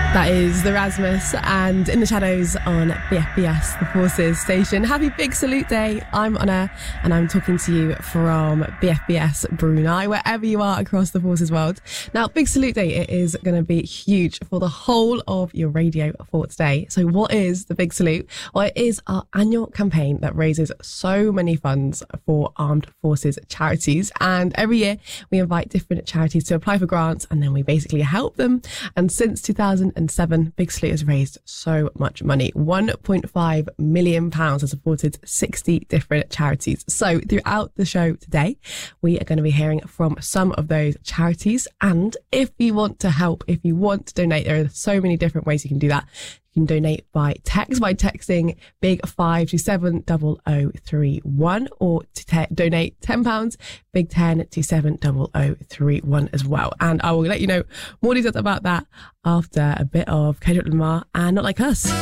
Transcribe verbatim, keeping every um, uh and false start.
That is the Rasmus and In the Shadows on B F B S, the Forces station. Happy Big Salute Day. I'm Anna and I'm talking to you from B F B S Brunei, wherever you are across the Forces world. Now, Big Salute Day, it is going to be huge for the whole of your radio for today. So what is the Big Salute? Well, it is our annual campaign that raises so many funds for armed forces charities. And every year we invite different charities to apply for grants and then we basically help them. And since two thousand seven, Big Salute has raised so much money. one point five million pounds has supported sixty different charities. So throughout the show today, we are going to be hearing from some of those charities. And if you want to help, if you want to donate, there are so many different ways you can do that. You can donate by text by texting big five to seven double oh three one, or to te- donate ten pounds big ten to seven double oh three one as well. And I will let you know more details about that after a bit of Kendrick Lamar and Not Like Us.